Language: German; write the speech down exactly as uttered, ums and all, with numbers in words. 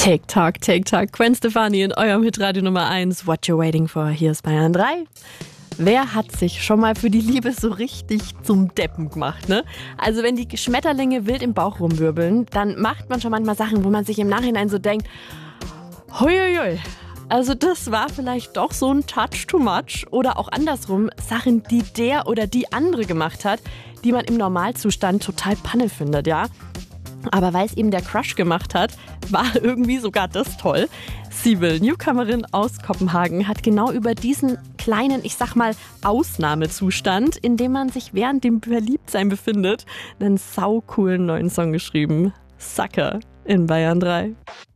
TikTok, TikTok, Gwen Stefani in eurem Hitradio Nummer eins. What you waiting for? Hier ist Bayern drei. Wer hat sich schon mal für die Liebe so richtig zum Deppen gemacht, ne? Also wenn die Schmetterlinge wild im Bauch rumwirbeln, dann macht man schon manchmal Sachen, wo man sich im Nachhinein so denkt, huiuiui, also das war vielleicht doch so ein Touch too much. Oder auch andersrum, Sachen, die der oder die andere gemacht hat, die man im Normalzustand total Panne findet, ja? Aber weil es eben der Crush gemacht hat, war irgendwie sogar das toll. Sibyl, Newcomerin aus Kopenhagen, hat genau über diesen kleinen, ich sag mal, Ausnahmezustand, in dem man sich während dem Verliebtsein befindet, einen saucoolen neuen Song geschrieben. Sucker in Bayern drei.